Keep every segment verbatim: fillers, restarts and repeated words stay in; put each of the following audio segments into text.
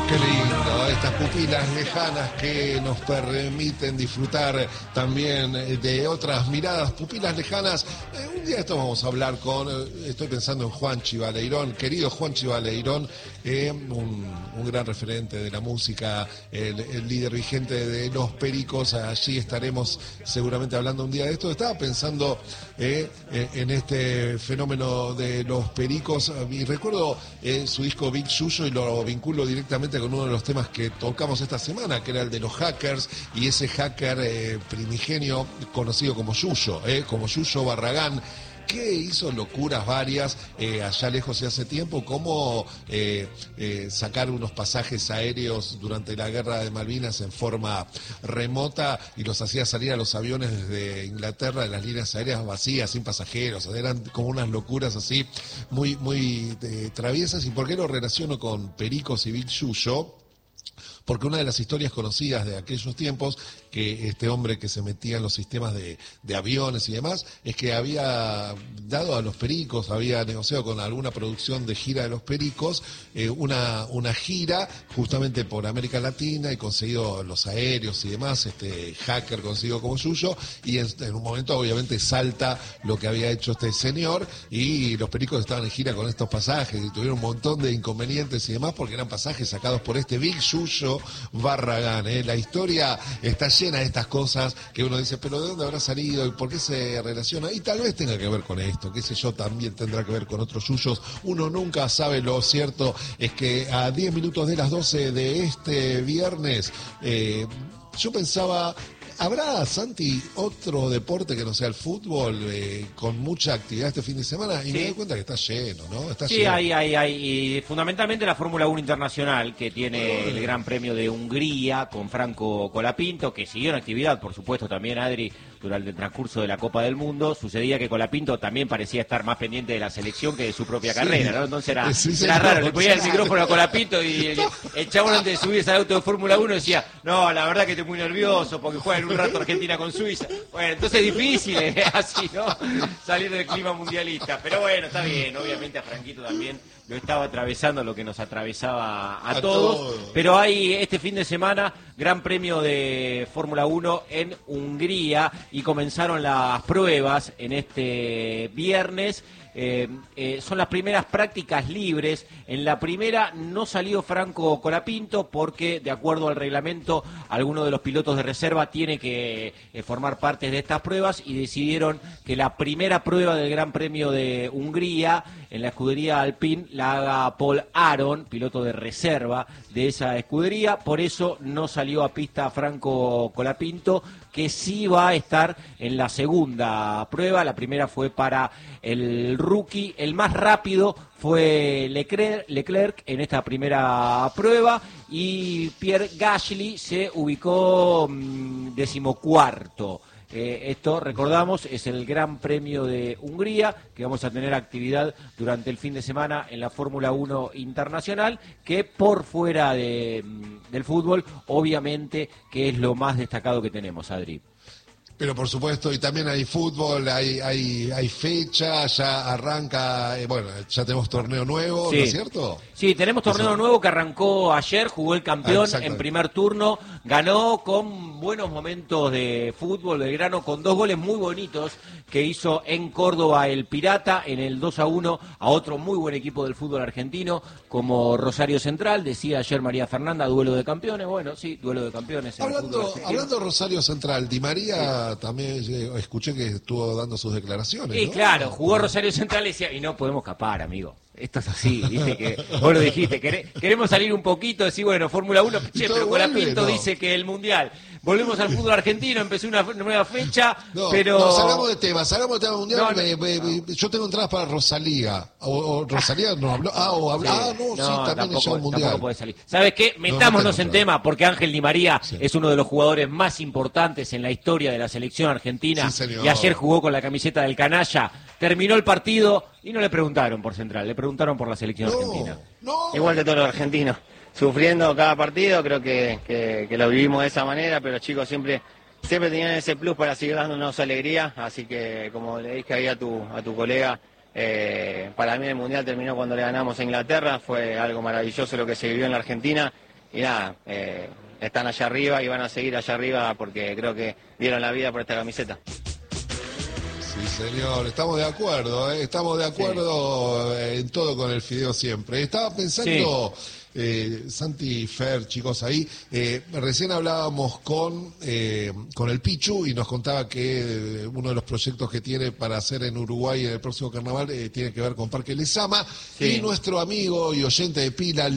Qué lindo, estas pupilas lejanas que nos permiten disfrutar también de otras miradas, pupilas lejanas. Eh, un día esto vamos a hablar con, eh, estoy pensando en Juanchi Baleirón, querido Juanchi Baleirón, eh, un, un gran referente de la música, el, el líder vigente de Los Pericos. Allí estaremos seguramente hablando un día de esto. Estaba pensando eh, en este fenómeno de Los Pericos y recuerdo eh, su disco Big Yuyo y lo vinculo directamente con uno de los temas que tocamos esta semana, que era el de los hackers, y ese hacker eh, primigenio conocido como Yuyo, eh, como Yuyo Barragán, que hizo locuras varias eh, allá lejos y hace tiempo, como eh, eh, sacar unos pasajes aéreos durante la guerra de Malvinas en forma remota y los hacía salir a los aviones desde Inglaterra de las líneas aéreas vacías, sin pasajeros. Eran como unas locuras así muy, muy eh, traviesas. ¿Y por qué lo relaciono con Pericos y Big Yuyo? Porque una de las historias conocidas de aquellos tiempos, que este hombre que se metía en los sistemas de, de aviones y demás, es que había dado a los Pericos, había negociado con alguna producción de gira de los Pericos, eh, una, una gira justamente por América Latina y conseguido los aéreos y demás, este hacker conseguido como suyo, y en, en un momento obviamente salta lo que había hecho este señor, y los Pericos estaban en gira con estos pasajes y tuvieron un montón de inconvenientes y demás porque eran pasajes sacados por este Big Yuyo Barragán. ¿eh? La historia está llena de estas cosas que uno dice, pero ¿de dónde habrá salido y por qué se relaciona? Y tal vez tenga que ver con esto, qué sé yo, también tendrá que ver con otros yuyos. Uno nunca sabe. Lo cierto es que a diez minutos de las doce de este viernes, eh, yo pensaba, ¿habrá, Santi, otro deporte que no sea el fútbol eh, con mucha actividad este fin de semana? Y sí, me doy cuenta que está lleno, ¿no? Está sí, lleno. hay, hay, hay. Y fundamentalmente la Fórmula uno Internacional, que tiene oh. el Gran Premio de Hungría con Franco Colapinto, que siguió en actividad, por supuesto, también, Adri, durante el transcurso de la Copa del Mundo. Sucedía que Colapinto también parecía estar más pendiente de la selección que de su propia sí. carrera, ¿no? Entonces era, sí, sí, era raro, le ponía el micrófono a Colapinto y el, el chabón antes de subirse al auto de Fórmula uno decía, no, la verdad que estoy muy nervioso porque juega en un rato Argentina con Suiza. Bueno, entonces es difícil, ¿eh? así, ¿no? Salir del clima mundialista. Pero bueno, está bien, obviamente a Franquito también lo estaba atravesando, lo que nos atravesaba a, a todos. todos. Pero hay este fin de semana Gran Premio de Fórmula uno en Hungría y comenzaron las pruebas en este viernes. Eh, eh, son las primeras prácticas libres. En la primera no salió Franco Colapinto porque, de acuerdo al reglamento, alguno de los pilotos de reserva tiene que eh, formar parte de estas pruebas, y decidieron que la primera prueba del Gran Premio de Hungría en la escudería Alpine la haga Paul Aron, piloto de reserva de esa escudería. Por eso no salió a pista Franco Colapinto, que sí va a estar en la segunda prueba. La primera fue para el rookie, el más rápido fue Leclerc, Leclerc en esta primera prueba, y Pierre Gasly se ubicó mmm, decimocuarto. Eh, esto, recordamos, es el Gran Premio de Hungría, que vamos a tener actividad durante el fin de semana en la Fórmula uno Internacional, que por fuera de, del fútbol, obviamente, que es lo más destacado que tenemos, Adri. Pero por supuesto, y también hay fútbol, hay hay hay fecha, ya arranca, eh, bueno, ya tenemos torneo nuevo, sí. ¿no es cierto? Sí, tenemos torneo Eso. nuevo que arrancó ayer, jugó el campeón ah, en primer turno, ganó con buenos momentos de fútbol Belgrano, con dos goles muy bonitos que hizo en Córdoba el Pirata, en el dos a uno a otro muy buen equipo del fútbol argentino, como Rosario Central. Decía ayer María Fernanda, duelo de campeones. Bueno, sí, duelo de campeones. Hablando, hablando de Rosario Central, Di María... Sí. También escuché que estuvo dando sus declaraciones, Sí, ¿no? claro, jugó Rosario Central y decía, y no podemos escapar, amigo. Esto es así, viste que vos lo dijiste, queremos salir un poquito, decir, bueno, Fórmula uno, che, pero Colapinto no. dice que el Mundial, volvemos al fútbol argentino, empezó una nueva fecha, no, pero... No, salgamos de tema, salgamos de tema mundial, no, me, me, me, yo tengo entradas para Rosalía, o, o Rosalía no habló, ah, o habló, sí. ah, no, no, sí, también tampoco, es un mundial. Tampoco puede salir. ¿Sabes qué? Metámonos no, no en tema, porque Ángel Di María sí. es uno de los jugadores más importantes en la historia de la selección argentina, sí, y ayer jugó con la camiseta del canalla, terminó el partido y no le preguntaron por Central, le preguntaron por la selección no, argentina. No. Igual que todos los argentinos, sufriendo cada partido, creo que, que, que lo vivimos de esa manera, pero los chicos siempre siempre tenían ese plus para seguir dándonos alegría, así que como le dije ahí a tu, a tu colega, eh, para mí el Mundial terminó cuando le ganamos a Inglaterra, fue algo maravilloso lo que se vivió en la Argentina, y nada, eh, están allá arriba y van a seguir allá arriba porque creo que dieron la vida por esta camiseta. Sí, señor, estamos de acuerdo, ¿eh? Estamos de acuerdo sí. en todo con el Fideo siempre. Estaba pensando, sí. eh, Santi, Fer, chicos, ahí, eh, recién hablábamos con, eh, con el Pichu y nos contaba que eh, uno de los proyectos que tiene para hacer en Uruguay en el próximo carnaval eh, tiene que ver con Parque Lezama, sí. y nuestro amigo y oyente de pila,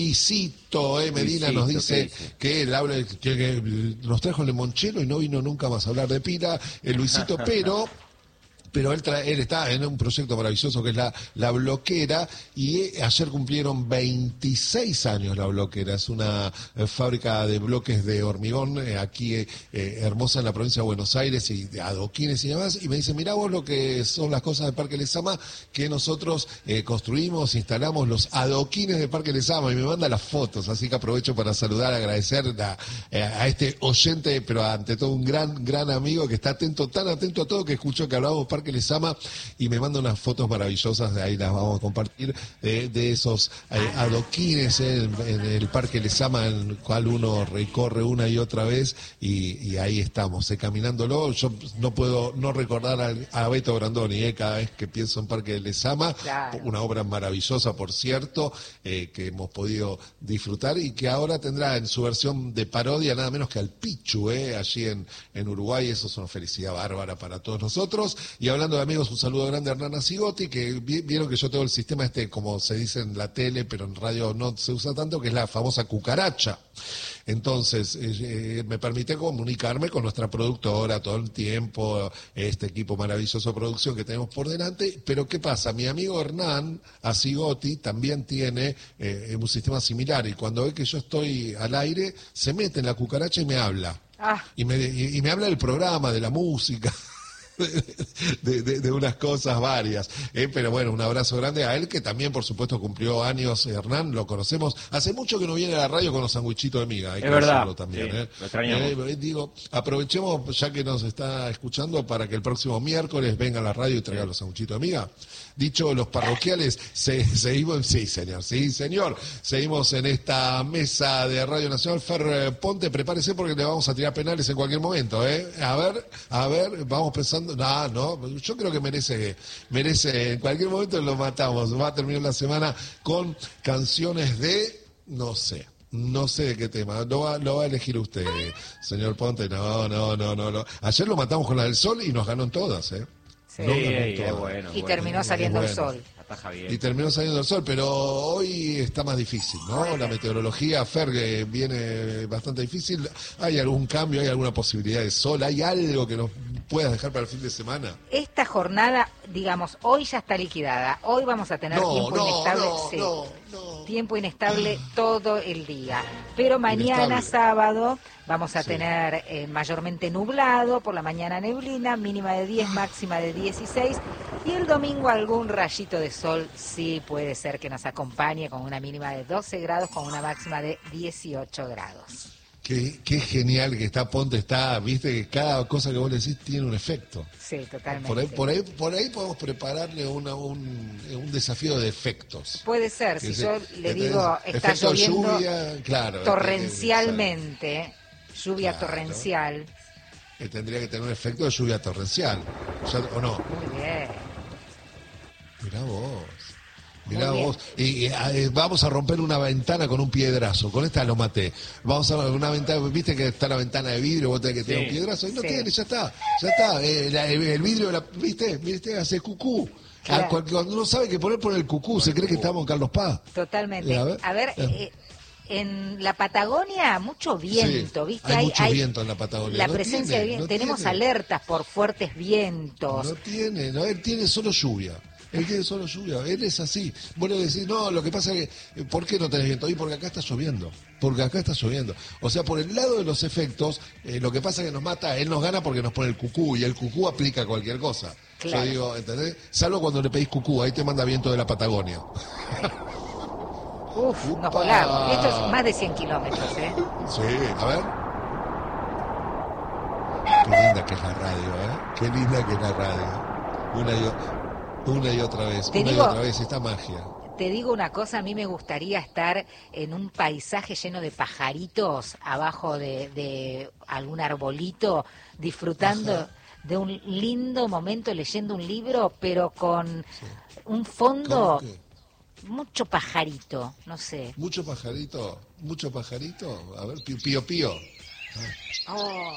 Luisito eh, Medina, Luisito, nos dice que él habla, que, que nos trajo el limonchelo y no vino nunca más a hablar de pila, el Luisito, pero... pero él, tra- él está en un proyecto maravilloso que es la, la Bloquera, y eh, ayer cumplieron veintiséis años la Bloquera. Es una eh, fábrica de bloques de hormigón eh, aquí eh, eh, hermosa en la provincia de Buenos Aires, y de adoquines y demás, y me dice, mirá vos lo que son las cosas de Parque Lezama, que nosotros eh, construimos, instalamos los adoquines de Parque Lezama, y me manda las fotos, así que aprovecho para saludar, agradecer a, a este oyente, pero ante todo un gran, gran amigo que está atento, tan atento a todo, que escuchó que hablábamos Parque Lezama, y me manda unas fotos maravillosas, de ahí las vamos a compartir, de, de esos eh, adoquines eh, en, en el Parque Lezama, en el cual uno recorre una y otra vez, y, y ahí estamos, eh, caminándolo. Yo no puedo no recordar a, a Beto Brandoni, eh, cada vez que pienso en Parque Lezama, claro. Una obra maravillosa, por cierto, eh, que hemos podido disfrutar, y que ahora tendrá en su versión de parodia nada menos que al Pichu, eh, allí en, en Uruguay. Eso es una felicidad bárbara para todos nosotros. Y hablando de amigos, un saludo grande a Hernán Asigotti, que vi, vieron que yo tengo el sistema este, como se dice en la tele, pero en radio no se usa tanto, que es la famosa cucaracha. Entonces, eh, me permite comunicarme con nuestra productora todo el tiempo, este equipo maravilloso de producción que tenemos por delante. Pero ¿qué pasa? Mi amigo Hernán Asigotti también tiene eh, un sistema similar, y cuando ve que yo estoy al aire, se mete en la cucaracha y me habla. Ah. Y, me, y, y me habla del programa, de la música. De, de, de unas cosas varias, eh, pero bueno, un abrazo grande a él, que también por supuesto cumplió años. Hernán, lo conocemos hace mucho que no viene a la radio con los sandwichitos de miga, hay es que verdad, decirlo también, sí, eh. lo extrañamos. Eh, digo, aprovechemos ya que nos está escuchando para que el próximo miércoles venga a la radio y traiga sí. los sandwichitos de miga. Dicho los parroquiales, se, seguimos, sí señor, sí señor, seguimos en esta mesa de Radio Nacional. Fer Ponte, prepárese porque le vamos a tirar penales en cualquier momento, ¿eh? A ver, a ver, vamos pensando, no, no, yo creo que merece, merece, en cualquier momento lo matamos. Va a terminar la semana con canciones de, no sé. No sé de qué tema, lo va, lo va a elegir usted, señor Ponte. No, no, no, no, no. Ayer lo matamos con la del sol y nos ganó en todas, ¿eh? Sí, no, sí, bueno, y bueno, terminó saliendo bueno. el sol. Y terminó saliendo el sol, pero hoy está más difícil, ¿no? La meteorología, Fer, que viene bastante difícil. ¿Hay algún cambio, hay alguna posibilidad de sol? ¿Hay algo que nos puedas dejar para el fin de semana? Esta jornada, digamos, hoy ya está liquidada. Hoy vamos a tener no, tiempo no, inestable. No, sí. no, no. Tiempo inestable todo el día. Pero mañana, inestable. sábado, vamos a sí. tener eh, mayormente nublado, por la mañana neblina, mínima de diez, máxima de dieciséis. Y el domingo algún rayito de sol sí puede ser que nos acompañe, con una mínima de doce grados, con una máxima de dieciocho grados. Qué, qué genial que está Ponte, está, viste que cada cosa que vos le decís tiene un efecto. Sí, totalmente. Por ahí, por ahí, por ahí podemos prepararle una, un, un desafío de efectos. Puede ser, si se, yo le digo, está lloviendo lluvia, claro, torrencialmente, lluvia claro, torrencial. Que tendría que tener un efecto de lluvia torrencial, ¿o no? Muy bien. Mirá vos. Mirá vos, y, y eh, vamos a romper una ventana con un piedrazo. Con esta lo maté. Vamos a una ventana, viste que está la ventana de vidrio, vos tenés que tener sí. un piedrazo. Y no sí. tiene, ya está, ya está. Eh, la, el, el vidrio, la, viste, viste, hace cucú. Claro. Cuando, cuando uno sabe que poner por el cucú, se cree que estamos en Carlos Paz. Totalmente. Eh, a ver, a ver eh, en la Patagonia, mucho viento, sí, ¿viste? Hay, hay mucho hay viento en la Patagonia. La no presencia tiene, de viento. No Tenemos tiene. alertas por fuertes vientos. No tiene, no, él tiene solo lluvia. Él tiene solo lluvia, él es así. Vos le decís, no, lo que pasa es que, ¿por qué no tenés viento? Y porque acá está lloviendo, porque acá está lloviendo. O sea, por el lado de los efectos, eh, lo que pasa es que nos mata, él nos gana porque nos pone el cucú, y el cucú aplica cualquier cosa. Claro. Yo digo, ¿entendés? Salvo cuando le pedís cucú, ahí te manda viento de la Patagonia. Uf, Upa. Nos volamos. Esto es más de cien kilómetros, ¿eh? Sí, a ver. Qué linda que es la radio, ¿eh? Qué linda que es la radio. Una y otra. Una y otra vez, te una digo, y otra vez, esta magia. te digo una cosa, a mí me gustaría estar en un paisaje lleno de pajaritos, abajo de, de algún arbolito, disfrutando Ajá. de un lindo momento leyendo un libro, pero con sí. un fondo... Mucho pajarito, no sé. ¿Mucho pajarito? ¿Mucho pajarito? A ver, pío pío. Ah. Oh.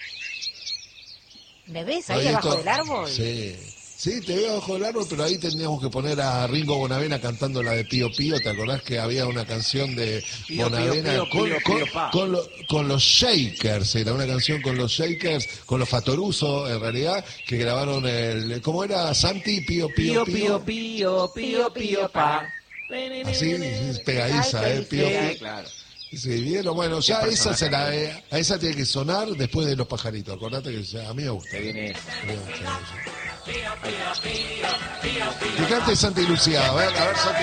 ¿Me ves ahí, ahí abajo esto... del árbol? Sí. Sí, te veo abajo del árbol, pero ahí teníamos que poner a Ringo Bonavena cantando la de Pío Pío. ¿Te acordás que había una canción de Pío, Bonavena Pío, Pío, con, Pío, con, Pío, con, con, lo, con los Shakers? Era una canción con los Shakers, con los Fatoruso, en realidad, que grabaron el... ¿Cómo era? Santi, Pío Pío Pío. Pío Pío, Pío Pío, pa. Así, pegadiza, ¿eh? Pío Pío. Claro. Sí, bien, bueno, ya esa se la, eh, a esa tiene que sonar después de los pajaritos. Acordate que ya, a mí me gusta. Se viene. Que cante Santa Lucía, a ver, a ver, Santi.